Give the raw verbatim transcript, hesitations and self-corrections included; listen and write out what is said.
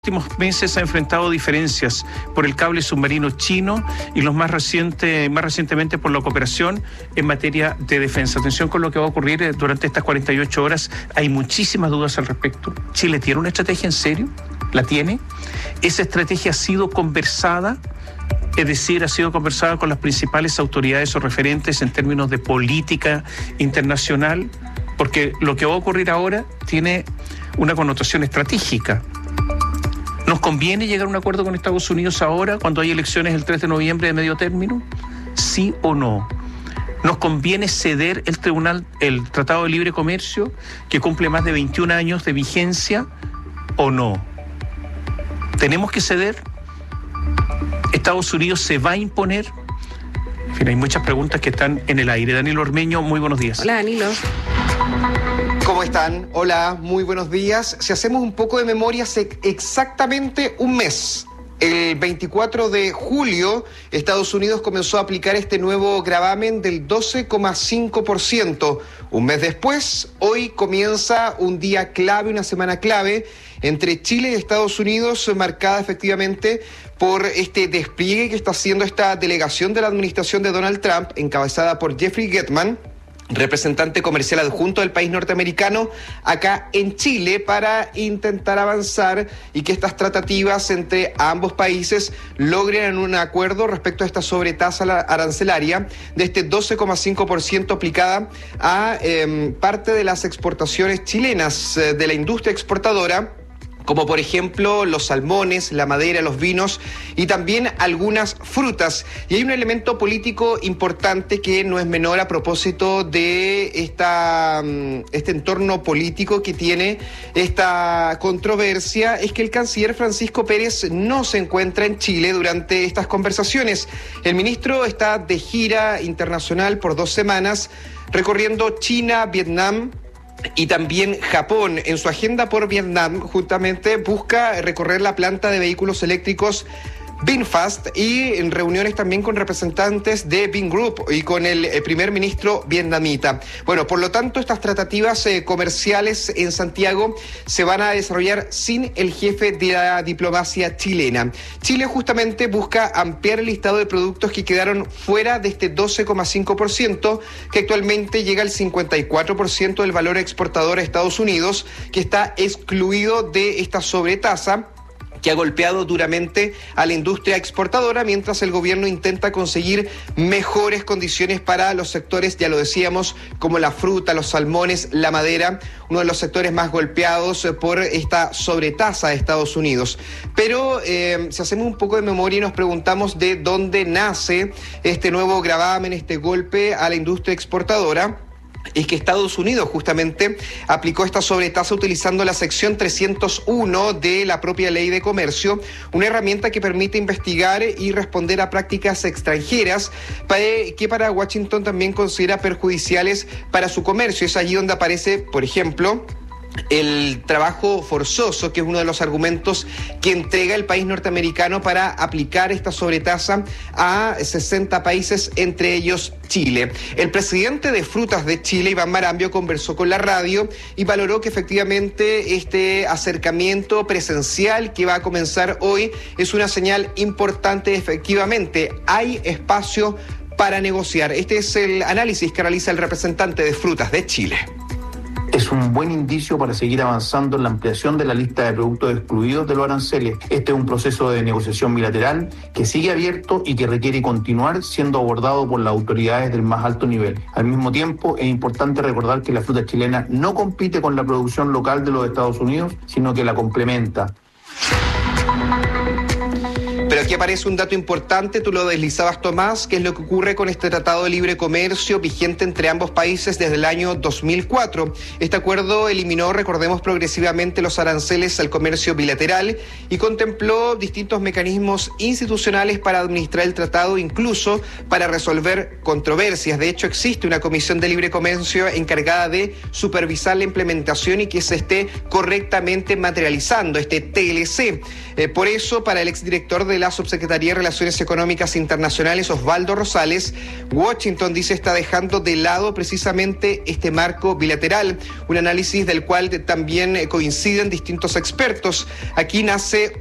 últimos meses ha enfrentado diferencias por el cable submarino chino y los más reciente, más recientemente por la cooperación en materia de defensa. Atención con lo que va a ocurrir durante estas cuarenta y ocho horas. Hay muchísimas dudas al respecto. ¿Chile tiene una estrategia en serio? ¿La tiene? ¿Esa estrategia ha sido conversada? Es decir, ha sido conversada con las principales autoridades o referentes en términos de política internacional, porque lo que va a ocurrir ahora tiene una connotación estratégica. ¿Nos conviene llegar a un acuerdo con Estados Unidos ahora, cuando hay elecciones el tres de noviembre de medio término? ¿Sí o no? ¿Nos conviene ceder el tribunal, el Tratado de Libre Comercio, que cumple más de veintiún años de vigencia, o no? ¿Tenemos que ceder? ¿Estados Unidos se va a imponer? En fin, hay muchas preguntas que están en el aire. Danilo Ormeño, muy buenos días. Hola, Danilo. ¿Cómo están? Hola, muy buenos días. Si hacemos un poco de memoria, hace exactamente un mes, el veinticuatro de julio, Estados Unidos comenzó a aplicar este nuevo gravamen del doce coma cinco por ciento. Un mes después, hoy comienza un día clave, una semana clave entre Chile y Estados Unidos, marcada efectivamente por este despliegue que está haciendo esta delegación de la administración de Donald Trump, encabezada por Jeffrey Gertman, representante comercial adjunto del país norteamericano, acá en Chile, para intentar avanzar y que estas tratativas entre ambos países logren un acuerdo respecto a esta sobretasa arancelaria de este doce coma cinco por ciento aplicada a eh, parte de las exportaciones chilenas eh, de la industria exportadora, como por ejemplo los salmones, la madera, los vinos y también algunas frutas. Y hay un elemento político importante que no es menor a propósito de esta, este entorno político que tiene esta controversia, es que el canciller Francisco Pérez no se encuentra en Chile durante estas conversaciones. El ministro está de gira internacional por dos semanas, recorriendo China, Vietnam y también Japón. En su agenda por Vietnam, justamente busca recorrer la planta de vehículos eléctricos VinFast y en reuniones también con representantes de Vingroup y con el, el primer ministro vietnamita. Bueno, por lo tanto, estas tratativas eh, comerciales en Santiago se van a desarrollar sin el jefe de la diplomacia chilena. Chile justamente busca ampliar el listado de productos que quedaron fuera de este doce coma cinco por ciento, que actualmente llega al cincuenta y cuatro por ciento del valor exportador a Estados Unidos, que está excluido de esta sobretasa, que ha golpeado duramente a la industria exportadora, mientras el gobierno intenta conseguir mejores condiciones para los sectores, ya lo decíamos, como la fruta, los salmones, la madera, uno de los sectores más golpeados por esta sobretasa de Estados Unidos. Pero eh, si hacemos un poco de memoria y nos preguntamos de dónde nace este nuevo gravamen, este golpe a la industria exportadora, es que Estados Unidos justamente aplicó esta sobretasa utilizando la sección trescientos uno de la propia ley de comercio, una herramienta que permite investigar y responder a prácticas extranjeras que para Washington también considera perjudiciales para su comercio. Es allí donde aparece, por ejemplo, el trabajo forzoso, que es uno de los argumentos que entrega el país norteamericano para aplicar esta sobretasa a sesenta países, entre ellos Chile. El presidente de Frutas de Chile, Iván Marambio, conversó con la radio y valoró que efectivamente este acercamiento presencial que va a comenzar hoy es una señal importante. Efectivamente, hay espacio para negociar. Este es el análisis que realiza el representante de Frutas de Chile. Es un buen indicio para seguir avanzando en la ampliación de la lista de productos excluidos de los aranceles. Este es un proceso de negociación bilateral que sigue abierto y que requiere continuar siendo abordado por las autoridades del más alto nivel. Al mismo tiempo, es importante recordar que la fruta chilena no compite con la producción local de los Estados Unidos, sino que la complementa. Pero aquí aparece un dato importante, tú lo deslizabas, Tomás, que es lo que ocurre con este Tratado de Libre Comercio vigente entre ambos países desde el año dos mil cuatro. Este acuerdo eliminó, recordemos, progresivamente los aranceles al comercio bilateral y contempló distintos mecanismos institucionales para administrar el tratado, incluso para resolver controversias. De hecho, existe una comisión de libre comercio encargada de supervisar la implementación y que se esté correctamente materializando este T L C. Eh, por eso, para el exdirector de la Subsecretaría de Relaciones Económicas Internacionales, Osvaldo Rosales, Washington, dice, está dejando de lado precisamente este marco bilateral, un análisis del cual también coinciden distintos expertos. Aquí nace